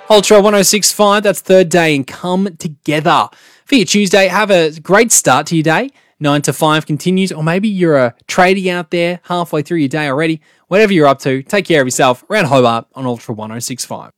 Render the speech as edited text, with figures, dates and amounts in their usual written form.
Ultra 1065, that's third day and come together. For your Tuesday, have a great start to your day. 9 to 5 continues, or maybe you're a tradie out there halfway through your day already. Whatever you're up to, take care of yourself around Hobart on Ultra 1065.